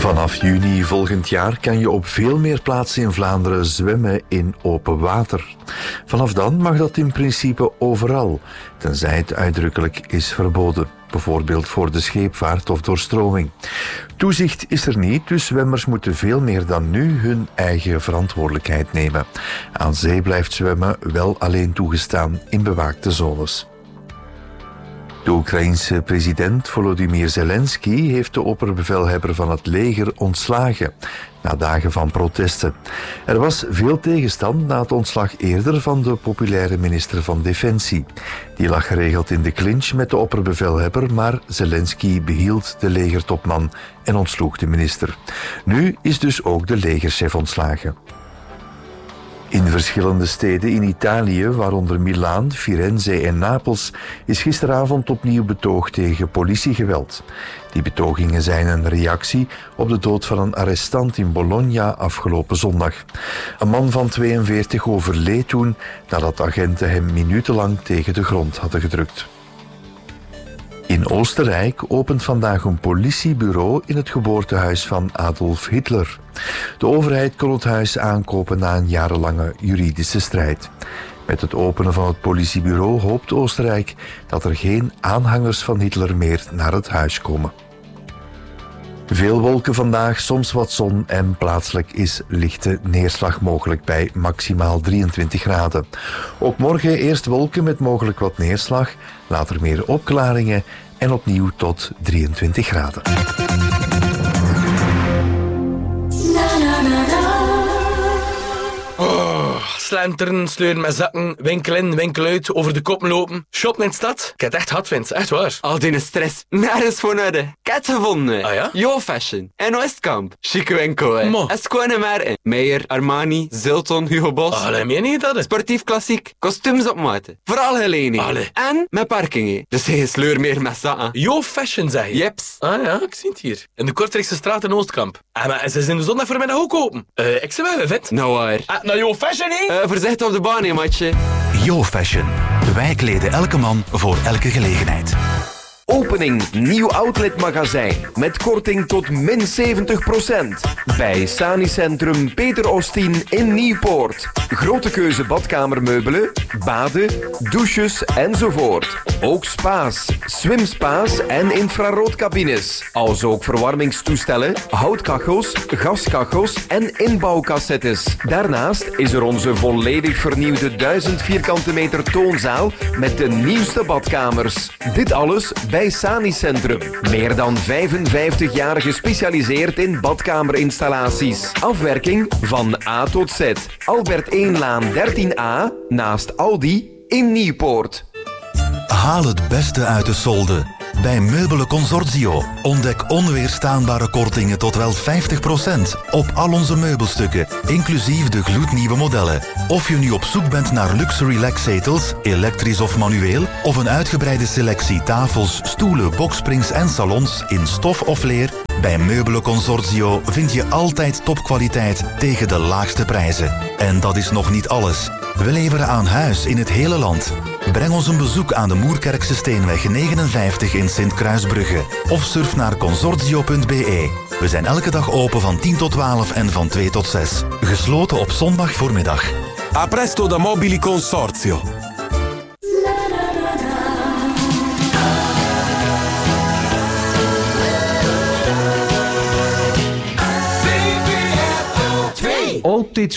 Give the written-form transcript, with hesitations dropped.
Vanaf juni volgend jaar kan je op veel meer plaatsen in Vlaanderen zwemmen in open water. Vanaf dan mag dat in principe overal, tenzij het uitdrukkelijk is verboden. Bijvoorbeeld voor de scheepvaart of doorstroming. Toezicht is er niet, dus zwemmers moeten veel meer dan nu hun eigen verantwoordelijkheid nemen. Aan zee blijft zwemmen wel alleen toegestaan in bewaakte zones. De Oekraïense president Volodymyr Zelensky heeft de opperbevelhebber van het leger ontslagen, na dagen van protesten. Er was veel tegenstand na het ontslag eerder van de populaire minister van Defensie. Die lag geregeld in de clinch met de opperbevelhebber, maar Zelensky behield de legertopman en ontsloeg de minister. Nu is dus ook de legerchef ontslagen. In verschillende steden in Italië, waaronder Milaan, Firenze en Napels, is gisteravond opnieuw betoog tegen politiegeweld. Die betogingen zijn een reactie op de dood van een arrestant in Bologna afgelopen zondag. Een man van 42 overleed toen nadat agenten hem minutenlang tegen de grond hadden gedrukt. In Oostenrijk opent vandaag een politiebureau in het geboortehuis van Adolf Hitler. De overheid kon het huis aankopen na een jarenlange juridische strijd. Met het openen van het politiebureau hoopt Oostenrijk dat er geen aanhangers van Hitler meer naar het huis komen. Veel wolken vandaag, soms wat zon en plaatselijk is lichte neerslag mogelijk bij maximaal 23 graden. Ook morgen eerst wolken met mogelijk wat neerslag, later meer opklaringen en opnieuw tot 23 graden. Slenteren, sleuren met zakken, winkel in, winkel uit, over de kop lopen. Shoppen in de stad. Ik heb het echt gehad, Vince. Echt waar. Al die stress, nergens voor nodig. Ik heb het gevonden. Ah ja? Yo Fashion. En Oostkamp. Chique winkel, hè. Mo. En schone merken. Meijer, Armani, Zilton, Hugo Boss. Allee, meen je dat? Sportief klassiek. Kostuums op maat. Vooral geledingen. Allee. En met parking, hè. Dus geen sleur meer met zakken. Yo Fashion, zeg je? Jeps. Ah ja, ik zie het hier. In de Kortrijkse straat in Oostkamp. Maar ze zijn de zondag voormiddag ook open. Ik zie wel, Vint. Nou waar. Nou, Yo Fashion, hè? Voorzichtig op de baan, hè, matje. Yo Fashion. Wij kleden elke man voor elke gelegenheid. Opening nieuw outletmagazijn met korting tot min 70%. Bij Sani Centrum Peter Ostien in Nieuwpoort. Grote keuze badkamermeubelen, baden, douches enzovoort. Ook spa's, swimspa's en infraroodcabines. Als ook verwarmingstoestellen, houtkachels, gaskachels en inbouwcassettes. Daarnaast is er onze volledig vernieuwde 1000 vierkante meter toonzaal met de nieuwste badkamers. Dit alles bij Sani Centrum. Meer dan 55 jaar gespecialiseerd in badkamerinstallaties. Afwerking van A tot Z. Albert 1-laan 13A naast Aldi in Nieuwpoort. Haal het beste uit de solde. Bij Meubelen Consortio ontdek onweerstaanbare kortingen tot wel 50% op al onze meubelstukken, inclusief de gloednieuwe modellen. Of je nu op zoek bent naar luxe relaxzetels, elektrisch of manueel, of een uitgebreide selectie tafels, stoelen, boksprings en salons in stof of leer, bij Meubelen Consortio vind je altijd topkwaliteit tegen de laagste prijzen. En dat is nog niet alles. We leveren aan huis in het hele land. Breng ons een bezoek aan de Moerkerkse Steenweg 59 in Sint-Kruisbrugge. Of surf naar consortio.be. We zijn elke dag open van 10 tot 12 en van 2 tot 6. Gesloten op zondag voormiddag. A presto da Mobili Consorzio. Altijd